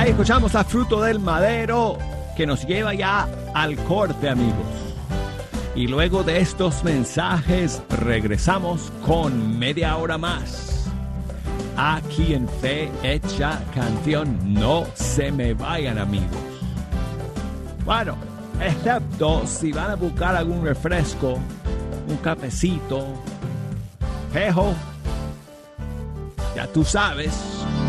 Ahí escuchamos a Fruto del Madero, que nos lleva ya al corte, amigos. Y luego de estos mensajes regresamos con media hora más. Aquí en Fe Hecha Canción. No se me vayan, amigos. Bueno, excepto si van a buscar algún refresco, un cafecito, pejo, ya tú sabes.